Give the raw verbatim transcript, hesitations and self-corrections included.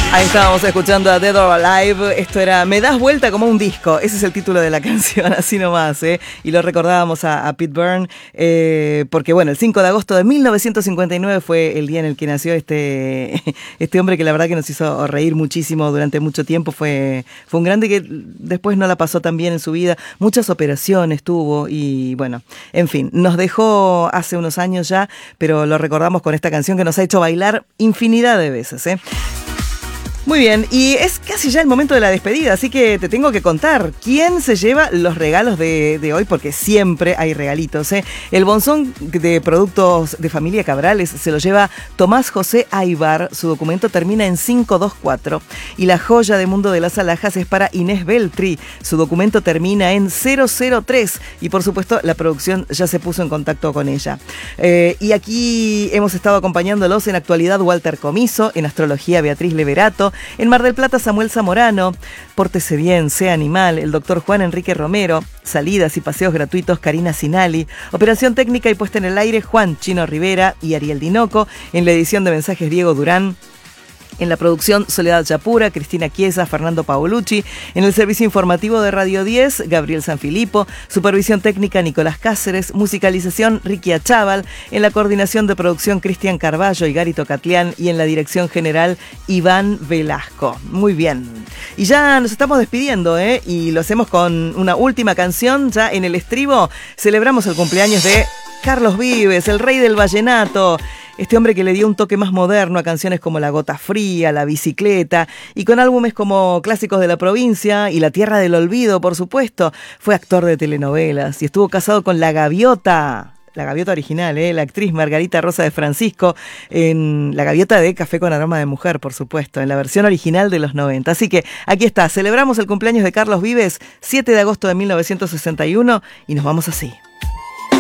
Ahí estábamos escuchando a Dead or Alive. Esto era Me das vuelta como un disco. Ese es el título de la canción, así nomás, ¿eh? Y lo recordábamos a, a Pete Byrne, eh, porque bueno, el cinco de agosto de mil novecientos cincuenta y nueve fue el día en el que nació este, este hombre que la verdad que nos hizo reír muchísimo durante mucho tiempo. Fue, fue un grande que después no la pasó tan bien en su vida. Muchas operaciones tuvo y bueno, en fin, nos dejó hace unos años ya, pero lo recordamos con esta canción que nos ha hecho bailar infinidad de veces, ¿eh? Muy bien, y es casi ya el momento de la despedida, así que te tengo que contar quién se lleva los regalos de, de hoy, porque siempre hay regalitos, ¿eh? El bonzón de productos de familia Cabrales se lo lleva Tomás José Aybar, su documento termina en cinco dos cuatro. Y la joya de Mundo de las Alhajas es para Inés Beltri, su documento termina en cero cero tres. Y por supuesto, la producción ya se puso en contacto con ella. Eh, y aquí hemos estado acompañándolos en actualidad Walter Comiso, en astrología Beatriz Leverato, en Mar del Plata Samuel Zamorano, Pórtese Bien, Sea Animal, el doctor Juan Enrique Romero, salidas y paseos gratuitos Karina Sinali, operación técnica y puesta en el aire Juan Chino Rivera y Ariel Dinoco, en la edición de mensajes Diego Durán, en la producción Soledad Yapura, Cristina Chiesa, Fernando Paolucci, en el servicio informativo de Radio diez, Gabriel Sanfilippo, supervisión técnica Nicolás Cáceres, musicalización Ricky Achával, en la coordinación de producción Cristian Carballo y Gary Tocatlián y en la dirección general Iván Velasco. Muy bien. Y ya nos estamos despidiendo, ¿eh? Y lo hacemos con una última canción, ya en el estribo celebramos el cumpleaños de Carlos Vives, el rey del vallenato. Este hombre que le dio un toque más moderno a canciones como La Gota Fría, La Bicicleta, y con álbumes como Clásicos de la Provincia y La Tierra del Olvido, por supuesto. Fue actor de telenovelas y estuvo casado con La Gaviota, la Gaviota original, ¿eh? La actriz Margarita Rosa de Francisco, en La Gaviota de Café con Aroma de Mujer, por supuesto, en la versión original de los noventa. Así que aquí está, celebramos el cumpleaños de Carlos Vives, siete de agosto de mil novecientos sesenta y uno, y nos vamos así.